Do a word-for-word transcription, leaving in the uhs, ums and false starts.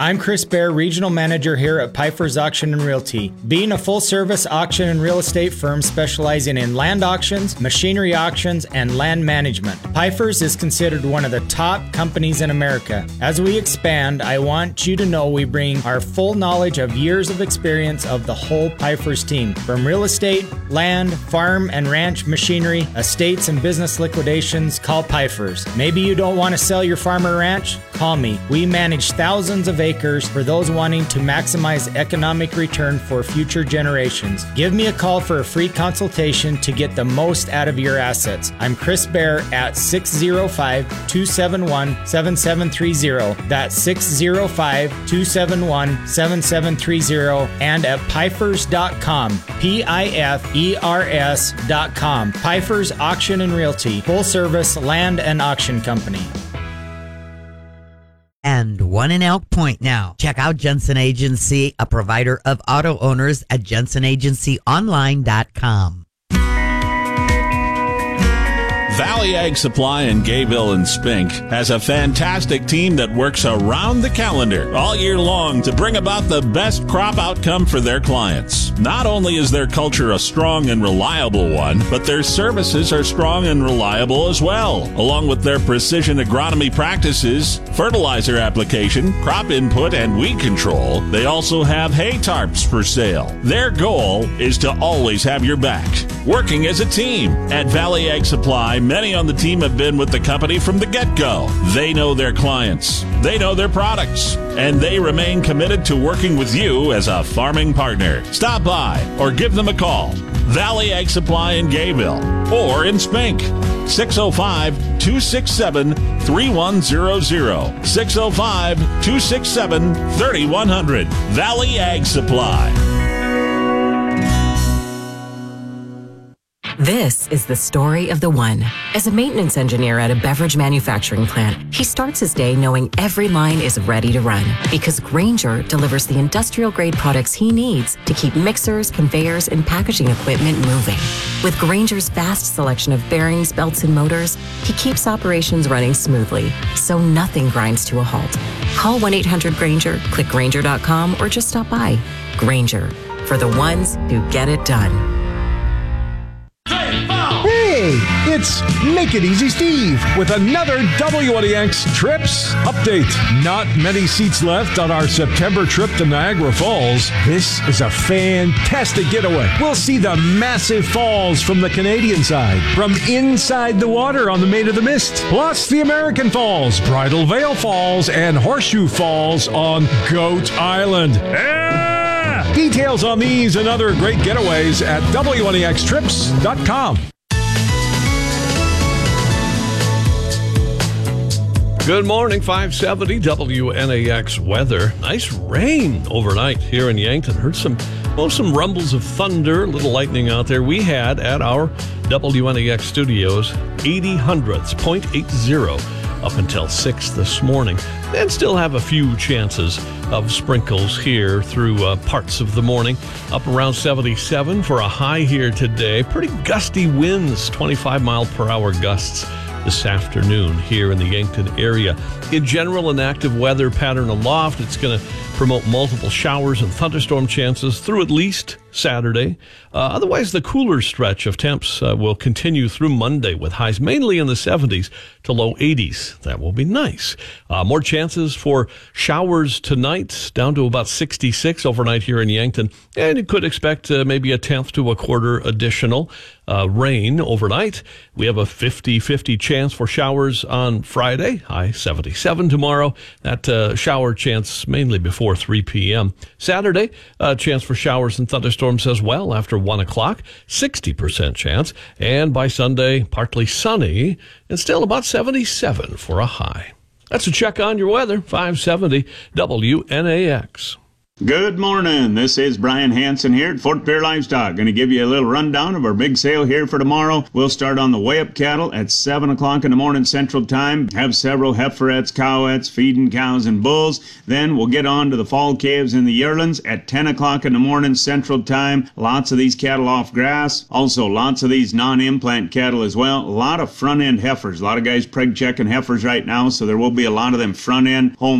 I'm Chris Bear, Regional Manager here at Pfeiffer's Auction and Realty. Being a full-service auction and real estate firm specializing in land auctions, machinery auctions, and land management, Pfeiffer's is considered one of the top companies in America. As we expand, I want you to know we bring our full knowledge of years of experience of the whole Pfeiffer's team, from real estate, land, farm and ranch machinery, estates and business liquidations. Call Pfeiffer's. Maybe you don't want to sell your farm or ranch? Call me. We manage thousands of acres for those wanting to maximize economic return for future generations. Give me a call for a free consultation to get the most out of your assets. I'm Chris Bear at six oh five, two seven one, seven seven three oh. That's six oh five, two seven one, seven seven three oh, and at Pfeifers dot com. P I F E R S dot com. Pfeiffer's Auction and Realty, full service land and auction company. And one in Elk Point now. Check out Jensen Agency, a provider of auto owners at jensen agency online dot com. Valley Ag Supply in Gayville and Spink has a fantastic team that works around the calendar all year long to bring about the best crop outcome for their clients. Not only is their culture a strong and reliable one, but their services are strong and reliable as well. Along with their precision agronomy practices, fertilizer application, crop input, and weed control, they also have hay tarps for sale. Their goal is to always have your back. Working as a team at Valley Ag Supply, many on the team have been with the company from the get-go. They know their clients, they know their products, and they remain committed to working with you as a farming partner. Stop by or give them a call. Valley Ag Supply in Gayville or in Spink. six oh five, two six seven, three one zero zero. six oh five, two six seven, three one zero zero. Valley Ag Supply. This is the story of the one. As a maintenance engineer at a beverage manufacturing plant, he starts his day knowing every line is ready to run because Grainger delivers the industrial-grade products he needs to keep mixers, conveyors, and packaging equipment moving. With Grainger's vast selection of bearings, belts, and motors, he keeps operations running smoothly, so nothing grinds to a halt. Call one eight hundred Grainger, click Grainger dot com, or just stop by. Grainger, for the ones who get it done. Hey, it's Make It Easy Steve with another W N E X Trips update. Not many seats left on our September trip to Niagara Falls. This is a fantastic getaway. We'll see the massive falls from the Canadian side, from inside the water on the Maid of the Mist, plus the American Falls, Bridal Veil Falls, and Horseshoe Falls on Goat Island. Ah! Details on these and other great getaways at W N E X trips dot com. Good morning, five seventy W N A X weather. Nice rain overnight here in Yankton. Heard some, well, some rumbles of thunder, a little lightning out there. We had at our W N A X studios eighty hundredths, point eight zero up until six this morning. And still have a few chances of sprinkles here through uh, parts of the morning. Up around seventy-seven for a high here today. Pretty gusty winds, twenty-five mile per hour gusts this afternoon here in the Yankton area. In general, an active weather pattern aloft. It's going to promote multiple showers and thunderstorm chances through at least Saturday. Uh, otherwise, the cooler stretch of temps uh, will continue through Monday with highs mainly in the seventies to low eighties. That will be nice. Uh, more chances for showers tonight, down to about sixty-six overnight here in Yankton. And you could expect uh, maybe a tenth to a quarter additional uh, rain overnight. We have a fifty-fifty chance for showers on Friday, high seventy-seven tomorrow. That uh, shower chance mainly before three p.m. Saturday, a chance for showers and thunderstorms as well after one o'clock, sixty percent chance. And by Sunday, partly sunny and still about seventy-seven for a high. That's a check on your weather, five seventy W N A X. Good morning. This is Brian Hansen here at Fort Pierre Livestock. Going to give you a little rundown of our big sale here for tomorrow. We'll start on the weigh-up cattle at seven o'clock in the morning Central Time. Have several heiferettes, cowettes, feeding cows and bulls. Then we'll get on to the fall calves and the yearlings at ten o'clock in the morning Central Time. Lots of these cattle off grass. Also, lots of these non-implant cattle as well. A lot of front-end heifers. A lot of guys preg checking heifers right now, so there will be a lot of them front-end home